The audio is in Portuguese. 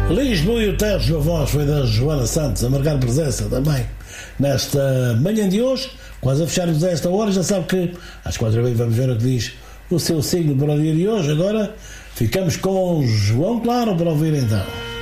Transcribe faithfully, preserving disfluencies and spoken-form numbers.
Lisboa e o Tejo, a voz foi da Joana Santos, a marcar presença também nesta manhã de hoje. Quase a fecharmos a esta hora, já sabe que às quatro e meia vamos ver o que diz o seu signo para o dia de hoje. Agora ficamos com João Claro para ouvir então.